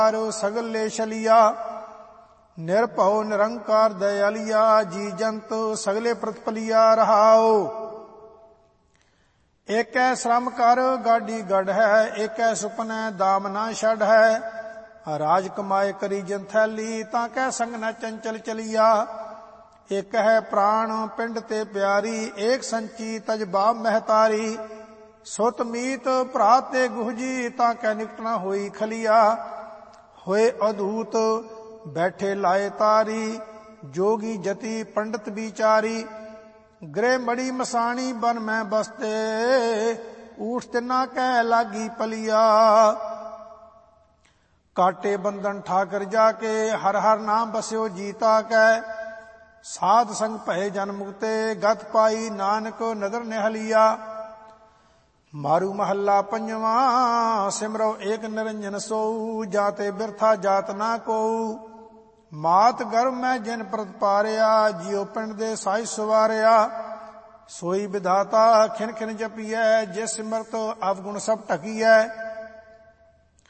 ਸਗਲ ਲੈ ਛਲਿਆ। ਨਿਰਭਉ ਨਿਰੰਕਾਰ ਦਇਆਲੀਆ ਜੀ ਜੰਤ ਸਗਲੇ ਪ੍ਰਤਪਲਿਆ ਰਹਾਉ। ਏਕੈ ਸ਼ਰਮ ਕਰ ਗਾਡੀ ਗੜ ਹੈ, ਏਕੈ ਸੁਪਨੈ ਦਾਮ ਨਾ ਛੱਡ ਹੈ। ਰਾਜ ਕਮਾਏ ਕਰੀ ਜਨ ਥੈਲੀ, ਤਾਂ ਕੈ ਸੰਗ ਨ ਚੰਚਲ ਚਲਿਆ। ਇੱਕ ਹੈ ਪ੍ਰਾਣ ਪਿੰਡ ਤੇ ਪਿਆਰੀ, ਏਕ ਸੰਚੀ ਤਜਬਾ ਮਹਿਤਾਰੀ। ਸੁਤ ਮੀਤ ਭਰਾ ਤੇ ਗੁਹਜੀ, ਤਾਂ ਕੈ ਨਿਕਟ ਨ ਹੋਈ ਖਲਿਆ। ਹੋਏ ਅਦੂਤ ਬੈਠੇ ਲਾਏ ਤਾਰੀ, ਜੋਗੀ ਜਤੀ ਪੰਡਤ ਵਿਚਾਰੀ। ਗ੍ਰਹਿ ਮੜੀ ਮਸਾਣੀ ਬਨ ਮੈਂ ਬਸਤੇ, ਊਠ ਤਿੰਨਾ ਕੈ ਲਾਗੀ ਪਲਿਆ। ਕਾਟੇ ਬੰਧਨ ਠਾਕਰ ਜਾ ਕੇ, ਹਰ ਹਰ ਨਾਮ ਬਸਿਓ ਜੀਤਾ ਕੈ। ਸਾਧ ਸੰਗ ਭਏ ਜਨ ਮੁਕਤੇ, ਗਤ ਪਾਈ ਨਾਨਕ ਨਦਰ ਨਿਹਲਿਆ। ਮਾਰੂ ਮਹੱਲਾ ਪੰਜਵਾਂ, ਸਿਮਰੋ ਏਕ ਨਿਰੰਜਨ ਸੋਊ। ਜਾਤੇ ਬਿਰਥਾ ਜਾਤ ਨਾ ਕੋਊ, ਮਾਤ ਗਰਭ ਮੈਂ ਜਿਨ ਪ੍ਰਤ ਪਾਰਿਆ। ਜਿਉ ਪਿੰਡ ਦੇ ਸਾਈ ਸਵਾਰਿਆ, ਸੋਈ ਵਿਧਾਤਾ ਖਿਨ ਖਿਨ ਜਪੀਐ। ਜਿਸ ਸਿਮਰਤ ਅਵਗੁਣ ਸਭ ਢਕੀਐ।